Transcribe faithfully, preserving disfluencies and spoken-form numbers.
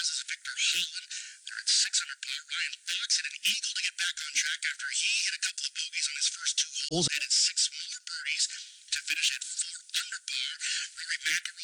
is Victor Holland. They're at six under par. Ryan Fox hit an eagle to get back on track after he hit a couple of bogeys on his first two holes. Added six more birdies to finish at four under par. Rory McIlroy